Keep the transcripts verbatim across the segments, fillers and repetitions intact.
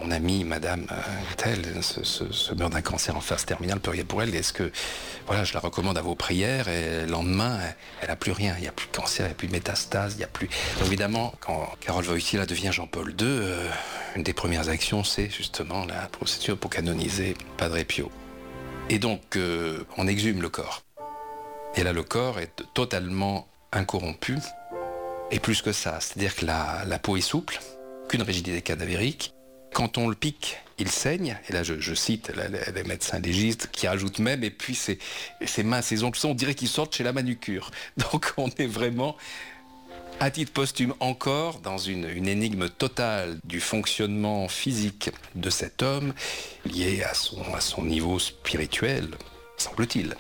mon amie, madame euh, telle, se, se, se meurt d'un cancer en phase terminale pour elle, est-ce que, voilà, je la recommande à vos prières, et le lendemain, elle n'a plus rien, il n'y a plus de cancer, il n'y a plus de métastase, il n'y a plus... Donc évidemment, quand Karol Wojtyła devient Jean-Paul deux, euh, une des premières actions, c'est justement la procédure pour canoniser Padre Pio. Et donc, euh, on exhume le corps. Et là, le corps est totalement incorrompu, et plus que ça, c'est-à-dire que la, la peau est souple, qu'une rigidité cadavérique. Quand on le pique, il saigne, et là je, je cite les, les médecins légistes qui rajoutent même, et puis ses, ses mains, ses ongles, on dirait qu'ils sortent chez la manucure. Donc on est vraiment, à titre posthume encore, dans une, une énigme totale du fonctionnement physique de cet homme, lié à son, à son niveau spirituel, semble-t-il.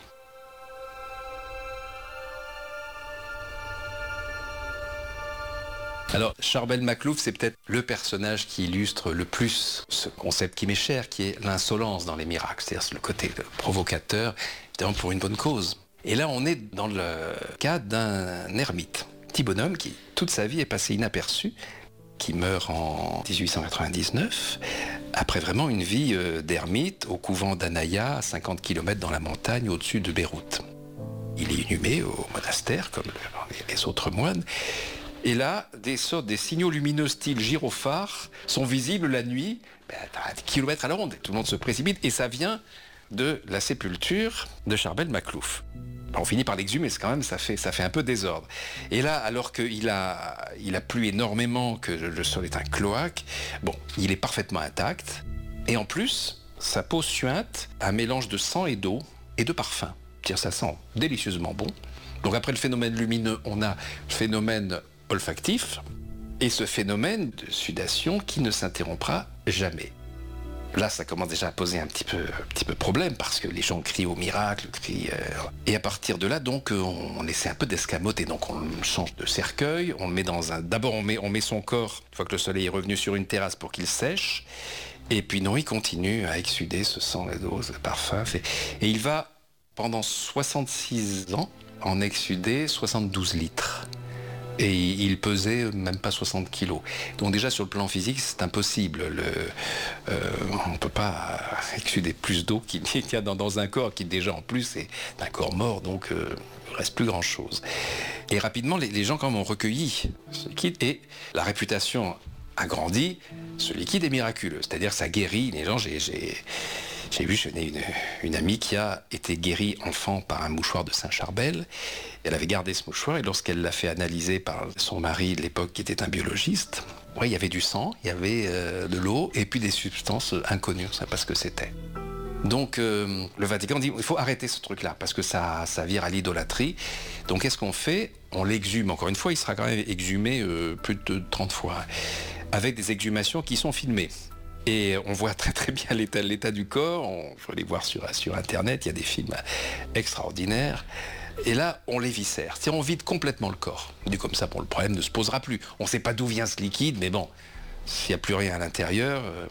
Alors, Charbel Maclouf, c'est peut-être le personnage qui illustre le plus ce concept qui m'est cher, qui est l'insolence dans les miracles, c'est-à-dire le côté provocateur, évidemment pour une bonne cause. Et là, on est dans le cas d'un ermite, petit bonhomme qui, toute sa vie, est passé inaperçu, qui meurt en dix-huit cent quatre-vingt-dix-neuf, après vraiment une vie d'ermite au couvent d'Anaya, à cinquante kilomètres dans la montagne, au-dessus de Beyrouth. Il est inhumé au monastère, comme les autres moines. Et là, des sortes, des signaux lumineux style gyrophare sont visibles la nuit, ben, à des kilomètres à la ronde. Tout le monde se précipite et ça vient de la sépulture de Charbel Maclouf. On finit par l'exhumer, c'est quand même, ça fait, ça fait un peu désordre. Et là, alors qu'il a, il a plu énormément, que le sol est un cloaque, bon, il est parfaitement intact. Et en plus, sa peau suinte un mélange de sang et d'eau et de parfum. Tiens, ça sent délicieusement bon. Donc après le phénomène lumineux, on a le phénomène olfactif, et ce phénomène de sudation qui ne s'interrompra jamais. Là, ça commence déjà à poser un petit peu, un petit peu problème, parce que les gens crient au miracle, crient... Euh, et à partir de là, donc, on, on essaie un peu d'escamoter. Donc, on change de cercueil, on le met dans un... D'abord, on met, on met son corps, une fois que le soleil est revenu, sur une terrasse pour qu'il sèche, et puis non, il continue à exsuder ce sang, la dose, le parfum, fait... et il va, pendant soixante-six ans, en exsuder soixante-douze litres. Et il pesait même pas soixante kilos. Donc déjà sur le plan physique, c'est impossible. Le, euh, on ne peut pas exsuder plus d'eau qu'il y a dans, dans un corps qui déjà en plus est un corps mort, donc euh, il ne reste plus grand-chose. Et rapidement, les, les gens quand même ont recueilli ce liquide et la réputation a grandi. Ce liquide est miraculeux, c'est-à-dire ça guérit les gens. J'ai, j'ai, j'ai vu, je connais une, une amie qui a été guérie enfant par un mouchoir de Saint-Charbel. Elle avait gardé ce mouchoir et lorsqu'elle l'a fait analyser par son mari de l'époque qui était un biologiste, ouais, il y avait du sang, il y avait euh, de l'eau et puis des substances inconnues, on ne savait pas ce que c'était. Donc euh, le Vatican dit il faut arrêter ce truc-là parce que ça, ça vire à l'idolâtrie. Donc qu'est-ce qu'on fait? On l'exhume. Encore une fois, il sera quand même exhumé euh, plus de trente fois, avec des exhumations qui sont filmées. Et on voit très très bien l'état, l'état du corps, il faut les voir sur, sur Internet, il y a des films extraordinaires. Et là, on les viscère, c'est-à-dire on vide complètement le corps. Dit comme ça, bon, le problème ne se posera plus. On ne sait pas d'où vient ce liquide, mais bon, s'il n'y a plus rien à l'intérieur, euh,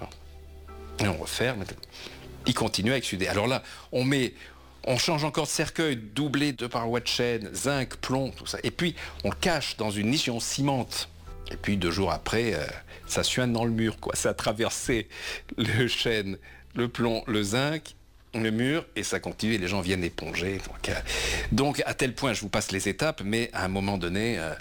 et on referme, il continue à exsuder. Alors là, on met... On change encore de cercueil, doublé de parois de chêne, zinc, plomb, tout ça. Et puis, on le cache dans une niche, on cimente. Et puis, deux jours après, euh, ça suinte dans le mur, quoi. Ça a traversé le chêne, le plomb, le zinc, le mur, et ça continue, et les gens viennent éponger. Donc, euh, donc à tel point, je vous passe les étapes, mais à un moment donné, euh,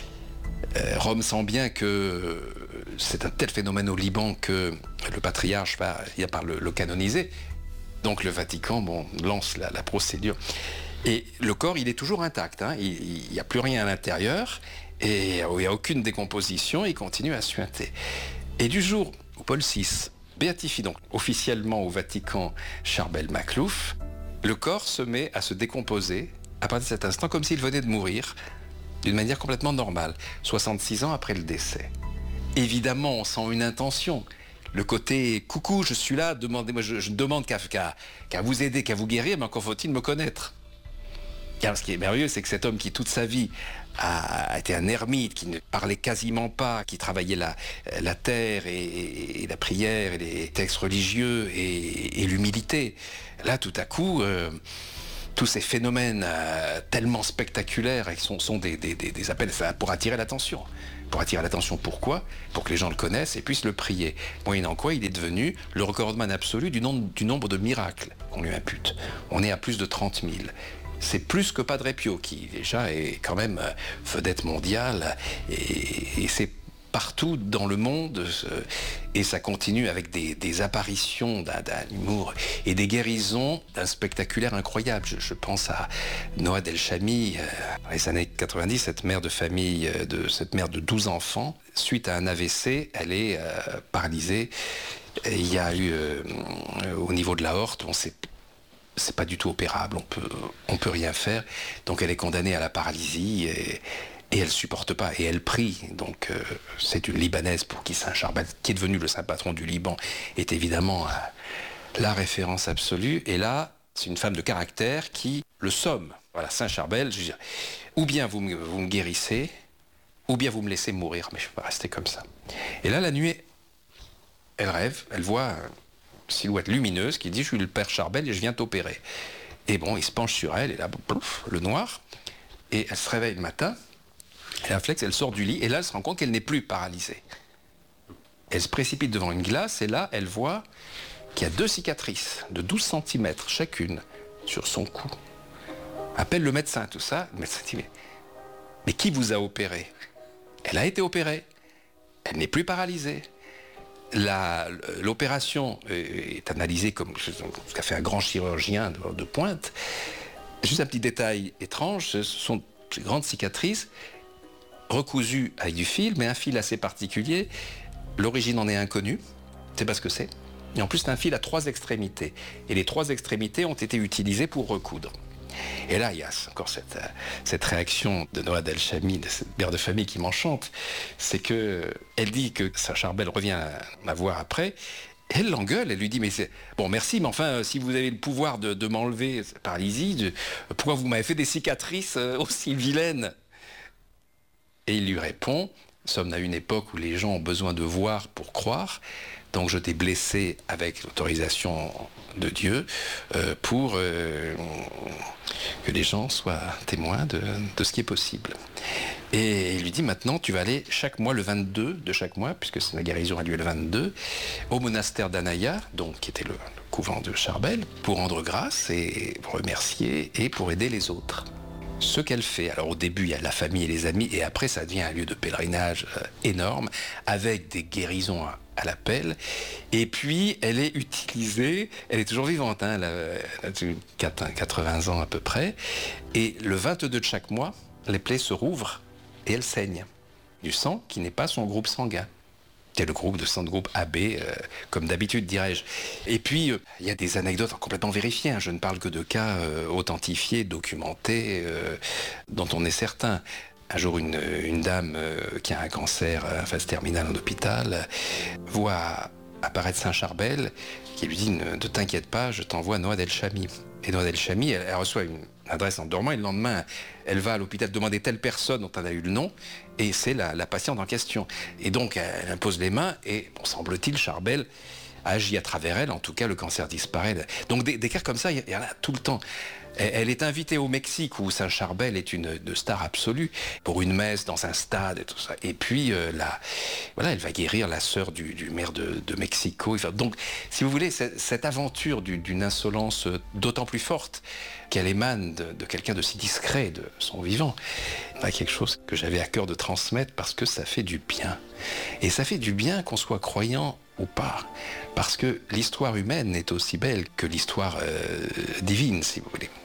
euh, Rome sent bien que euh, c'est un tel phénomène au Liban que le patriarche va, il va par le, le canoniser. Donc le Vatican bon, lance la, la procédure. Et le corps, il est toujours intact. Hein. Il n'y a plus rien à l'intérieur. Et il n'y a aucune décomposition. Il continue à suinter. Et du jour où Paul six béatifie donc officiellement au Vatican Charbel Maclouf, le corps se met à se décomposer à partir de cet instant comme s'il venait de mourir d'une manière complètement normale, soixante-six ans après le décès. Évidemment, on sent une intention. Le côté « coucou, je suis là, demandez-moi, je, je ne demande qu'à, qu'à, qu'à vous aider, qu'à vous guérir, mais encore faut-il me connaître. » Car ce qui est merveilleux, c'est que cet homme qui toute sa vie a, a été un ermite, qui ne parlait quasiment pas, qui travaillait la, la terre et, et, et la prière et les textes religieux et, et l'humilité, là tout à coup, euh, tous ces phénomènes euh, tellement spectaculaires et qui sont, sont des, des, des, des appels pour attirer l'attention. Pour attirer l'attention, pourquoi ? Pour que les gens le connaissent et puissent le prier. Moyennant quoi, il est devenu le recordman absolu du, nom, du nombre de miracles qu'on lui impute. On est à plus de trente mille. C'est plus que Padre Pio, qui déjà est quand même vedette mondiale, et, et c'est partout dans le monde, et ça continue avec des, des apparitions d'un, d'un humour et des guérisons d'un spectaculaire incroyable. Je, je pense à Noa Del Chami, euh, dans les années quatre-vingt-dix, cette mère de famille, de, cette mère de douze enfants, suite à un A V C, elle est euh, paralysée. Et il y a eu, euh, au niveau de l'aorte, on sait c'est pas du tout opérable, on peut, on peut rien faire. Donc elle est condamnée à la paralysie et, et elle supporte pas. Et elle prie. Donc euh, c'est une Libanaise pour qui Saint Charbel, qui est devenu le saint patron du Liban, est évidemment euh, la référence absolue. Et là, c'est une femme de caractère qui le somme. Voilà, Saint Charbel, je veux dire, ou bien vous me, vous me guérissez, ou bien vous me laissez mourir, mais je ne peux pas rester comme ça. Et là, la nuit, elle rêve, elle voit silhouette lumineuse qui dit « Je suis le père Charbel et je viens t'opérer ». Et bon, il se penche sur elle, et là, plouf, le noir, et elle se réveille le matin, elle réflexe, elle sort du lit, et là, elle se rend compte qu'elle n'est plus paralysée. Elle se précipite devant une glace, et là, elle voit qu'il y a deux cicatrices de douze centimètres chacune sur son cou. Appelle le médecin, tout ça, le médecin dit « Mais qui vous a opéré ?» Elle a été opérée, elle n'est plus paralysée. La, l'opération est analysée comme ce qu'a fait un grand chirurgien de, de pointe. Juste un petit détail étrange, ce sont ces grandes cicatrices recousues avec du fil, mais un fil assez particulier. L'origine en est inconnue, je ne sais pas ce que c'est. Et en plus, c'est un fil à trois extrémités. Et les trois extrémités ont été utilisées pour recoudre. Et là, il y a encore cette, cette réaction de Noa Del Chami, de cette mère de famille qui m'enchante. C'est qu'elle dit que Saint Charbel revient la voir après. Elle l'engueule, elle lui dit « Mais c'est bon, merci, mais enfin, si vous avez le pouvoir de, de m'enlever cette paralysie, de, pourquoi vous m'avez fait des cicatrices aussi vilaines ?» Et il lui répond « Nous sommes à une époque où les gens ont besoin de voir pour croire. Donc je t'ai blessé avec l'autorisation de Dieu euh, pour euh, que les gens soient témoins de, de ce qui est possible. » Et il lui dit maintenant tu vas aller chaque mois le vingt-deux de chaque mois, puisque la guérison a lieu le vingt-deux, au monastère d'Anaya, donc qui était le, le couvent de Charbel, pour rendre grâce et pour remercier et pour aider les autres. Ce qu'elle fait, alors au début il y a la famille et les amis, et après ça devient un lieu de pèlerinage euh, énorme, avec des guérisons à, à l'appel, et puis elle est utilisée, elle est toujours vivante, hein, elle a, elle a quatre-vingts ans à peu près, et le vingt-deux de chaque mois, les plaies se rouvrent et elle saigne du sang qui n'est pas son groupe sanguin. C'est le groupe de sang de groupe A B, euh, comme d'habitude dirais-je. Et puis, euh, il y a des anecdotes complètement vérifiées, hein. Je ne parle que de cas euh, authentifiés, documentés, euh, dont on est certain. Un jour, une, une dame euh, qui a un cancer en phase terminale en hôpital euh, voit apparaître Saint Charbel, qui lui dit « Ne t'inquiète pas, je t'envoie Noa Del Chami ». Et Noa Del Chami, elle, elle reçoit une adresse en dormant, et le lendemain, elle va à l'hôpital demander telle personne dont elle a eu le nom, et c'est la, la patiente en question. Et donc, elle impose les mains, et bon, semble-t-il, Charbel agit à travers elle, en tout cas, le cancer disparaît. Donc, des, des cas comme ça, il y en a tout le temps. Elle est invitée au Mexique, où Saint Charbel est une de star absolue, pour une messe dans un stade et tout ça. Et puis, euh, là, voilà, elle va guérir la sœur du, du maire de, de Mexico. Donc, si vous voulez, cette aventure d'une insolence d'autant plus forte qu'elle émane de, de quelqu'un de si discret, de son vivant, c'est quelque chose que j'avais à cœur de transmettre parce que ça fait du bien. Et ça fait du bien qu'on soit croyant ou pas. Parce que l'histoire humaine est aussi belle que l'histoire euh, divine, si vous voulez.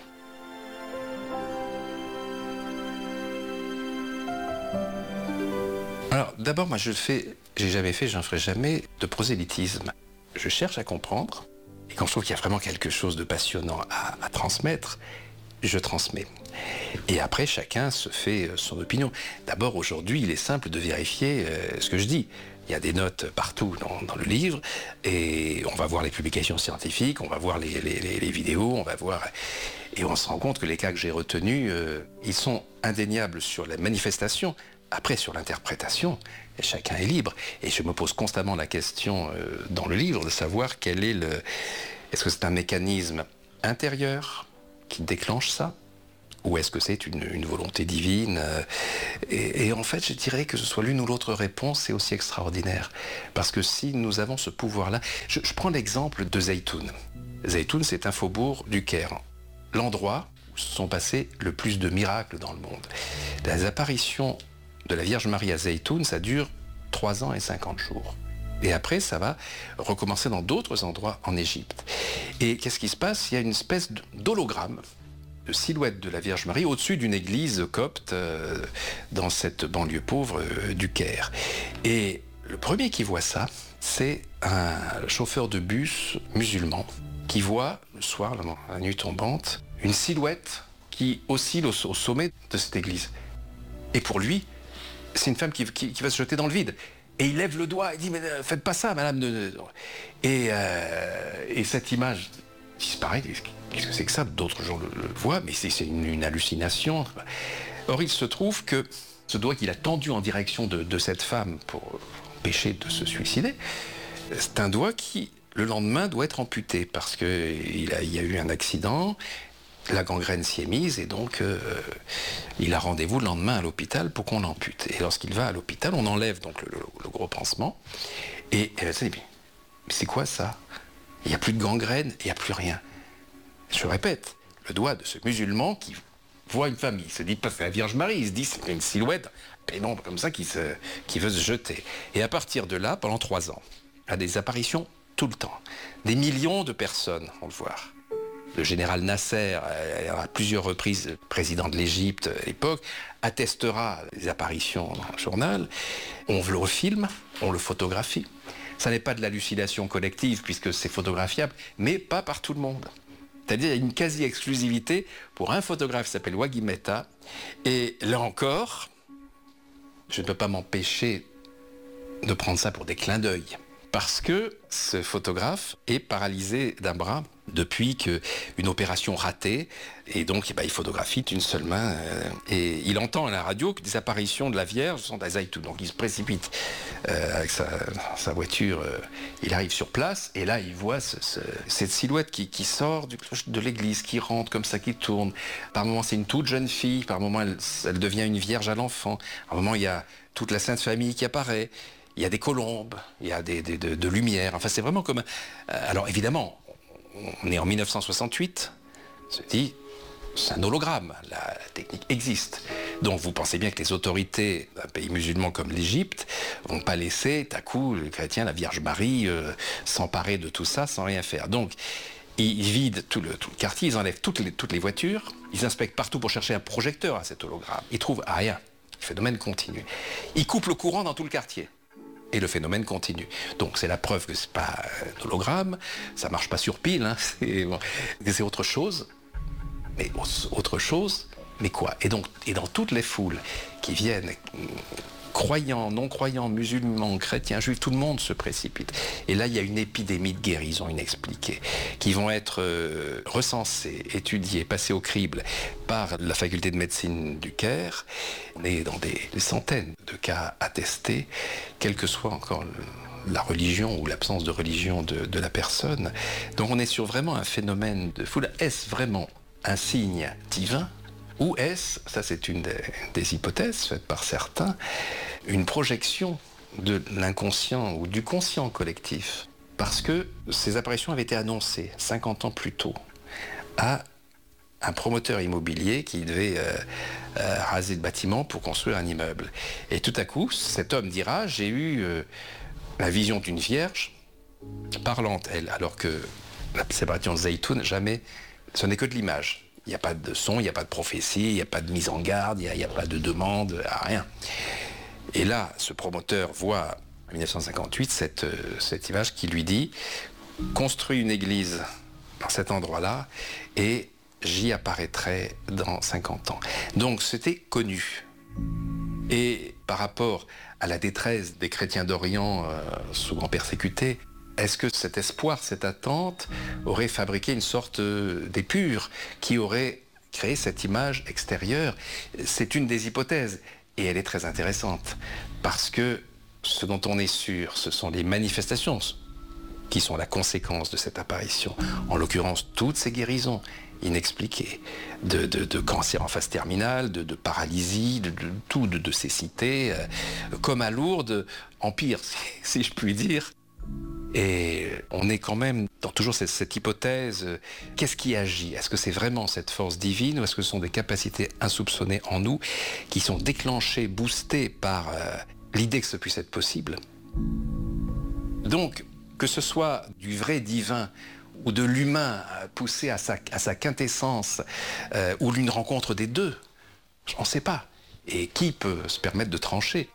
Alors, d'abord, moi, je fais, j'ai jamais fait, j'en ferai jamais, de prosélytisme. Je cherche à comprendre, et quand je trouve qu'il y a vraiment quelque chose de passionnant à, à transmettre, je transmets. Et après, chacun se fait son opinion. D'abord, aujourd'hui, il est simple de vérifier euh, ce que je dis. Il y a des notes partout dans, dans le livre, et on va voir les publications scientifiques, on va voir les, les, les, les vidéos, on va voir... Et on se rend compte que les cas que j'ai retenus, euh, ils sont indéniables sur la manifestation. Après, sur l'interprétation, chacun est libre. Et je me pose constamment la question euh, dans le livre de savoir quel est le... Est-ce que c'est un mécanisme intérieur qui déclenche ça? Ou est-ce que c'est une, une volonté divine? et, et en fait, je dirais que ce soit l'une ou l'autre réponse, c'est aussi extraordinaire. Parce que si nous avons ce pouvoir-là... Je, je prends l'exemple de Zeytoun. Zeytoun, c'est un faubourg du Caire. L'endroit où se sont passés le plus de miracles dans le monde. Les apparitions de la Vierge Marie à Zeytoun, ça dure trois ans et cinquante jours. Et après, ça va recommencer dans d'autres endroits en Égypte. Et qu'est-ce qui se passe? Il y a une espèce d'hologramme, de silhouette de la Vierge Marie au-dessus d'une église copte euh, dans cette banlieue pauvre euh, du Caire. Et le premier qui voit ça, c'est un chauffeur de bus musulman qui voit le soir, la nuit tombante, une silhouette qui oscille au, au sommet de cette église. Et pour lui, c'est une femme qui, qui, qui va se jeter dans le vide. Et il lève le doigt et dit « Mais ne faites pas ça, madame. » Et, euh, et cette image disparaît. Qu'est-ce que c'est que ça? D'autres gens le, le voient, mais c'est une, une hallucination. Or, il se trouve que ce doigt qu'il a tendu en direction de, de cette femme pour empêcher de se suicider, c'est un doigt qui, le lendemain, doit être amputé parce qu'il a, il y a eu un accident, la gangrène s'y est mise et donc euh, il a rendez-vous le lendemain à l'hôpital pour qu'on l'ampute. Et lorsqu'il va à l'hôpital, on enlève donc le, le, le gros pansement et elle se dit « Mais c'est quoi ça? Il n'y a plus de gangrène, il n'y a plus rien. » Je répète, le doigt de ce musulman qui voit une femme, il se dit pas c'est la Vierge Marie, il se dit c'est une silhouette énorme comme ça qui, se, qui veut se jeter. Et à partir de là, pendant trois ans, il y a des apparitions tout le temps. Des millions de personnes vont le voir. Le général Nasser, à plusieurs reprises président de l'Égypte à l'époque, attestera les apparitions dans le journal. On le refilme, on le photographie. Ça n'est pas de l'hallucination collective puisque c'est photographiable, mais pas par tout le monde. C'est-à-dire qu'il y a une quasi-exclusivité pour un photographe qui s'appelle Wagui Mehta. Et là encore, je ne peux pas m'empêcher de prendre ça pour des clins d'œil. Parce que ce photographe est paralysé d'un bras depuis qu'une opération ratée. Et donc, eh ben, il photographie d'une seule main. Euh, et il entend à la radio que des apparitions de la Vierge sont à Zeytoun. Donc, il se précipite euh, avec sa, sa voiture. Euh, il arrive sur place. Et là, il voit ce, ce, cette silhouette qui, qui sort du cloche de l'église, qui rentre comme ça, qui tourne. Par moments, c'est une toute jeune fille. Par moments, elle, elle devient une vierge à l'enfant. Par moments, il y a toute la Sainte Famille qui apparaît. Il y a des colombes, il y a des, des, de, de lumière. Enfin, c'est vraiment comme... Un... Alors, évidemment, on est en mille neuf cent soixante-huit. On se dit, c'est un hologramme. La, la technique existe. Donc, vous pensez bien que les autorités d'un pays musulman comme l'Égypte vont pas laisser, d'un coup, le chrétien, la Vierge Marie, euh, s'emparer de tout ça sans rien faire. Donc, ils vident tout le, tout le quartier, ils enlèvent toutes les, toutes les voitures, ils inspectent partout pour chercher un projecteur à cet hologramme. Ils trouvent rien. Le phénomène continue. Ils coupent le courant dans tout le quartier. Et le phénomène continue. Donc c'est la preuve que c'est pas un hologramme, ça marche pas sur pile, hein, c'est, bon, c'est autre chose. Mais autre chose, mais quoi? Et donc, et dans toutes les foules qui viennent, croyants, non-croyants, musulmans, chrétiens, juifs, tout le monde se précipite. Et là, il y a une épidémie de guérison inexpliquée, qui vont être euh, recensées, étudiées, passées au crible par la faculté de médecine du Caire. On est dans des, des centaines de cas attestés, quelle que soit encore le, la religion ou l'absence de religion de, de la personne. Donc on est sur vraiment un phénomène de foule. Est-ce vraiment un signe divin? Ou est-ce, ça c'est une des, des hypothèses faites par certains, une projection de l'inconscient ou du conscient collectif? Parce que ces apparitions avaient été annoncées cinquante ans plus tôt à un promoteur immobilier qui devait euh, euh, raser le bâtiment pour construire un immeuble. Et tout à coup, cet homme dira, j'ai eu euh, la vision d'une vierge parlante, elle, alors que la séparation de Zeytoun, jamais, ce n'est que de l'image. Il n'y a pas de son, il n'y a pas de prophétie, il n'y a pas de mise en garde, il n'y a, a pas de demande, rien. Et là, ce promoteur voit, en mille neuf cent cinquante-huit, cette, cette image qui lui dit « Construis une église dans cet endroit-là et j'y apparaîtrai dans cinquante ans. » Donc c'était connu. Et par rapport à la détresse des chrétiens d'Orient, euh, souvent persécutés, est-ce que cet espoir, cette attente aurait fabriqué une sorte d'épure qui aurait créé cette image extérieure? C'est une des hypothèses et elle est très intéressante parce que ce dont on est sûr, ce sont les manifestations qui sont la conséquence de cette apparition. En l'occurrence, toutes ces guérisons. inexpliquées, de, de, de cancer en phase terminale, de, de paralysie, de, de tout, de, de cécité, euh, comme à Lourdes, en pire, si, si je puis dire. Et on est quand même dans toujours cette, cette hypothèse, euh, qu'est-ce qui agit? Est-ce que c'est vraiment cette force divine ou est-ce que ce sont des capacités insoupçonnées en nous qui sont déclenchées, boostées par euh, l'idée que ce puisse être possible? Donc, que ce soit du vrai divin ou de l'humain poussé à sa, à sa quintessence, euh, ou l'une rencontre des deux, on ne sait pas. Et qui peut se permettre de trancher?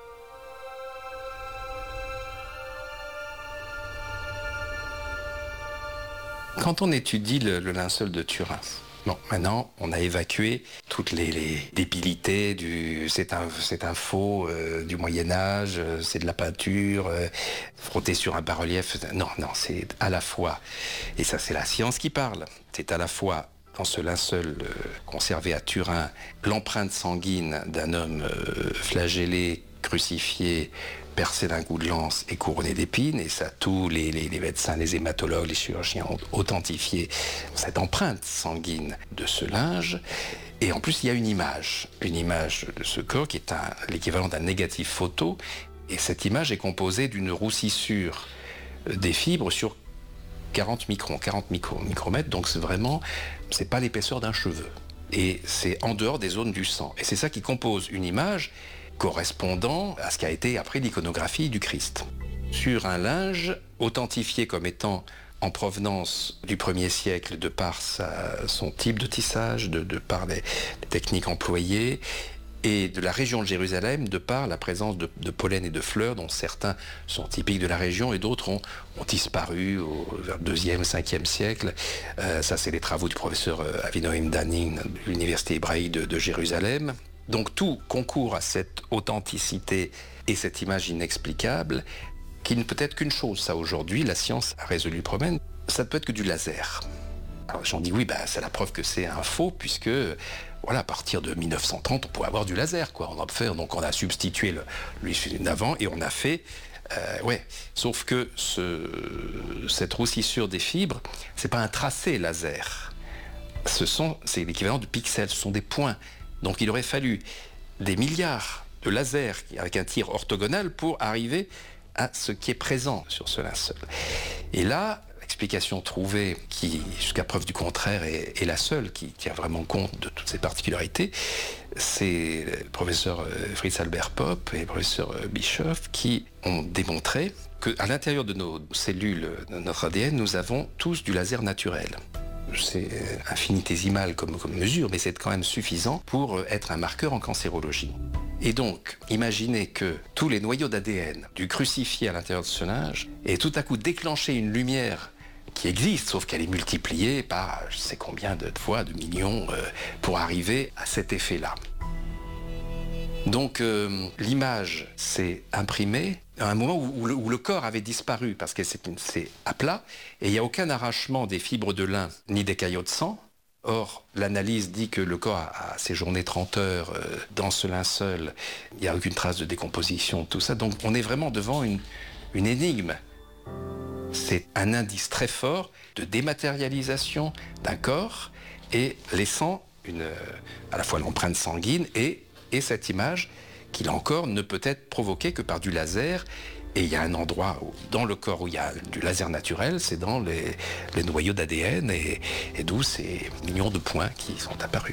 Quand on étudie le, le linceul de Turin, bon, maintenant, on a évacué toutes les, les débilités du c'est un, c'est un faux euh, du Moyen-Âge, euh, c'est de la peinture, euh, frotté sur un bas-relief. Non, non, c'est à la fois, et ça c'est la science qui parle, c'est à la fois dans ce linceul euh, conservé à Turin, l'empreinte sanguine d'un homme euh, flagellé, crucifié, percé d'un coup de lance et couronné d'épines, et ça, tous les, les, les médecins, les hématologues, les chirurgiens ont authentifié cette empreinte sanguine de ce linge. Et en plus, il y a une image, une image de ce corps qui est un, l'équivalent d'un négatif photo, et cette image est composée d'une roussissure des fibres sur quarante microns, quarante micro, micromètres, donc c'est vraiment, c'est pas l'épaisseur d'un cheveu. Et c'est en dehors des zones du sang. Et c'est ça qui compose une image correspondant à ce qu'a été après l'iconographie du Christ. Sur un linge authentifié comme étant en provenance du premier siècle de par sa, son type de tissage, de, de par les, les techniques employées, et de la région de Jérusalem de par la présence de, de pollen et de fleurs dont certains sont typiques de la région et d'autres ont, ont disparu au vers le deuxième, cinquième siècle. Euh, ça, c'est les travaux du professeur Avinoam Danin de l'Université hébraïque de, de Jérusalem. Donc tout concourt à cette authenticité et cette image inexplicable qui ne peut être qu'une chose. Ça, aujourd'hui, la science a résolu le problème. Ça ne peut être que du laser. Alors j'en dis oui, bah, c'est la preuve que c'est un faux, puisque voilà, à partir de mille neuf cent trente, on pouvait avoir du laser, quoi. On en peut faire, donc on a substitué le, lui d'avant et on a fait, euh, ouais. Sauf que ce, cette roussissure des fibres, c'est pas un tracé laser. Ce sont, c'est l'équivalent de pixels, ce sont des points. Donc il aurait fallu des milliards de lasers avec un tir orthogonal pour arriver à ce qui est présent sur ce linceul. Et là, l'explication trouvée, qui jusqu'à preuve du contraire est, est la seule qui tient vraiment compte de toutes ces particularités, c'est le professeur Fritz Albert Popp et le professeur Bischoff qui ont démontré qu'à l'intérieur de nos cellules, de notre A D N, nous avons tous du laser naturel. C'est infinitésimal comme, comme mesure, mais c'est quand même suffisant pour être un marqueur en cancérologie. Et donc, imaginez que tous les noyaux d'A D N du crucifié à l'intérieur de ce linge aient tout à coup déclenché une lumière qui existe, sauf qu'elle est multipliée par je sais combien de fois, de millions, euh, pour arriver à cet effet-là. Donc euh, l'image s'est imprimée à un moment où, où, le, où le corps avait disparu, parce que c'est, une, c'est à plat, et il n'y a aucun arrachement des fibres de lin ni des caillots de sang. Or, l'analyse dit que le corps a, a séjourné trente heures euh, dans ce linceul, il n'y a aucune trace de décomposition, tout ça. Donc on est vraiment devant une, une énigme. C'est un indice très fort de dématérialisation d'un corps et laissant une, à la fois l'empreinte sanguine et, et cette image qui, là encore, ne peut être provoquée que par du laser. Et il y a un endroit où, dans le corps où il y a du laser naturel, c'est dans les, les noyaux d'A D N et, et d'où ces millions de points qui sont apparus.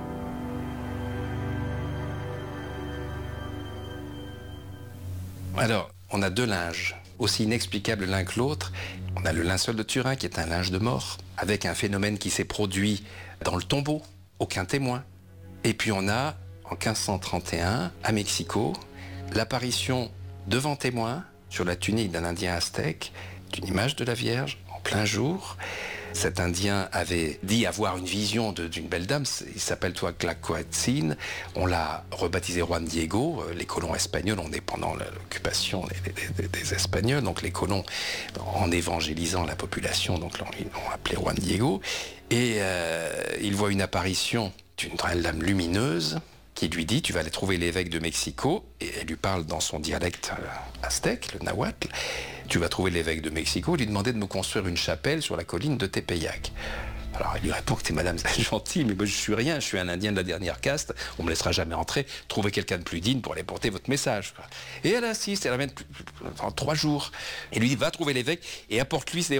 Alors, on a deux linges, aussi inexplicables l'un que l'autre. On a le linceul de Turin, qui est un linge de mort, avec un phénomène qui s'est produit dans le tombeau, aucun témoin. Et puis on a, en quinze cent trente et un, à Mexico, l'apparition devant témoin, sur la tunique d'un Indien aztèque, d'une image de la Vierge, en plein jour. Cet Indien avait dit avoir une vision de, d'une belle dame, il s'appelle Tlacoatzin, on l'a rebaptisé Juan Diego, les colons espagnols, on est pendant l'occupation des, des, des Espagnols, donc les colons, en évangélisant la population, donc l'ont, l'ont appelé Juan Diego, et euh, il voit une apparition d'une très dame lumineuse, qui lui dit, tu vas aller trouver l'évêque de Mexico, et elle lui parle dans son dialecte aztèque, le nahuatl, tu vas trouver l'évêque de Mexico, lui demander de me construire une chapelle sur la colline de Tepeyac. Alors il lui répond que madame, c'est gentil, mais moi je suis rien, je suis un Indien de la dernière caste, on me laissera jamais entrer, trouvez quelqu'un de plus digne pour aller porter votre message. Et elle insiste, elle amène en trois jours. Et lui dit, va trouver l'évêque et apporte-lui ses